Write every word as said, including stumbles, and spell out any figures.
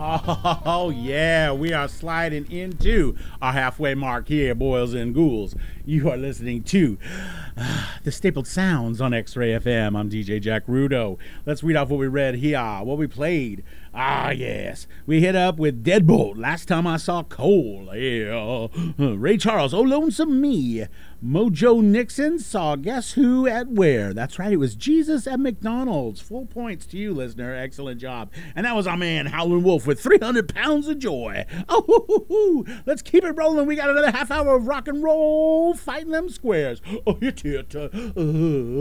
Oh, yeah, we are sliding into our halfway mark here, boils and ghouls. You are listening to uh, the Stapled Sounds on X-Ray F M. I'm D J Jack Rudo. Let's read off what we read here, what we played. Ah, yes. We hit up with Deadbolt, Last Time I Saw Cole. Yeah. Ray Charles, Oh Lonesome Me. Mojo Nixon saw Guess Who at Where. That's right, it was Jesus at McDonald's. Full points to you, listener. Excellent job. And that was our man, Howlin' Wolf, with three hundred pounds of joy. Oh, hoo, hoo, hoo. Let's keep it rolling. We got another half hour of rock and roll fighting them squares. Oh, you it. Uh,